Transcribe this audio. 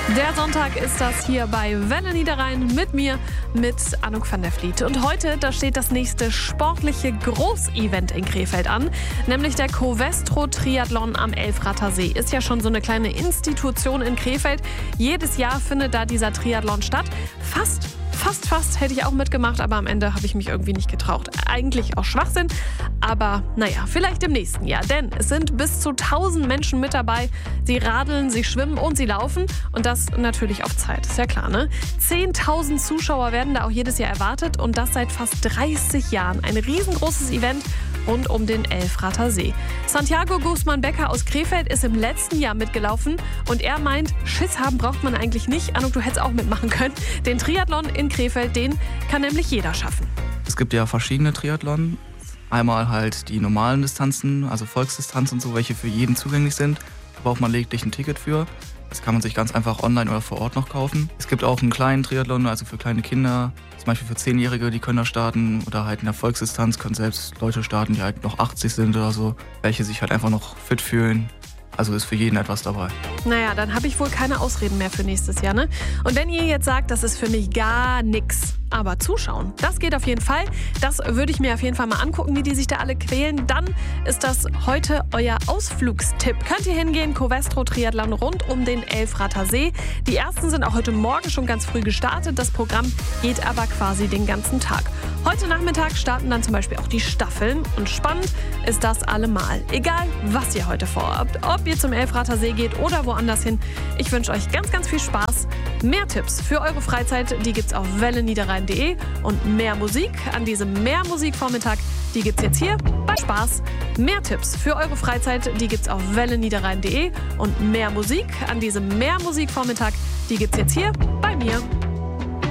Der Sonntag ist das hier bei Welle Niederrhein mit mir, mit Anouk van der Vliet. Und heute, da steht das nächste sportliche Großevent in Krefeld an, nämlich der Covestro Triathlon am Elfrather See. Ist ja schon so eine kleine Institution in Krefeld. Jedes Jahr findet da dieser Triathlon statt. Fast hätte ich auch mitgemacht, aber am Ende habe ich mich irgendwie nicht getraut. Eigentlich auch Schwachsinn, aber naja, vielleicht im nächsten Jahr. Denn es sind bis zu 1000 Menschen mit dabei. Sie radeln, sie schwimmen und sie laufen. Und das natürlich auf Zeit, ist ja klar, ne? 10.000 Zuschauer werden da auch jedes Jahr erwartet und das seit fast 30 Jahren. Ein riesengroßes Event rund um den Elfrather See. Santiago Guzman-Becker aus Krefeld ist im letzten Jahr mitgelaufen und er meint, Schiss haben braucht man eigentlich nicht. Anouk, du hättest auch mitmachen können. Den Triathlon in Krefeld, den kann nämlich jeder schaffen. Es gibt ja verschiedene Triathlon. Einmal halt die normalen Distanzen, also Volksdistanzen und so, welche für jeden zugänglich sind. Da braucht man lediglich ein Ticket für. Das kann man sich ganz einfach online oder vor Ort noch kaufen. Es gibt auch einen kleinen Triathlon, also für kleine Kinder, zum Beispiel für 10-Jährige, die können da starten. Oder halt in der Volksdistanz können selbst Leute starten, die halt noch 80 sind oder so, welche sich halt einfach noch fit fühlen. Also ist für jeden etwas dabei. Naja, dann habe ich wohl keine Ausreden mehr für nächstes Jahr, ne? Und wenn ihr jetzt sagt, das ist für mich gar nix, aber zuschauen, das geht auf jeden Fall. Das würde ich mir auf jeden Fall mal angucken, wie die sich da alle quälen. Dann ist das heute euer Ausflugstipp. Könnt ihr hingehen, Covestro Triathlon rund um den Elfrather See. Die ersten sind auch heute Morgen schon ganz früh gestartet. Das Programm geht aber quasi den ganzen Tag. Heute Nachmittag starten dann zum Beispiel auch die Staffeln. Und spannend ist das allemal. Egal, was ihr heute vorhabt. Ob ihr zum Elfrather See geht oder woanders hin. Ich wünsche euch ganz, ganz viel Spaß. Mehr Tipps für eure Freizeit, die gibt's auf welleniederrhein.de. Und mehr Musik an diesem Mehrmusikvormittag, die gibt's jetzt hier bei Spaß. Mehr Tipps für eure Freizeit, die gibt's auf welleniederrhein.de. Und mehr Musik an diesem Mehrmusikvormittag, die gibt's jetzt hier bei mir.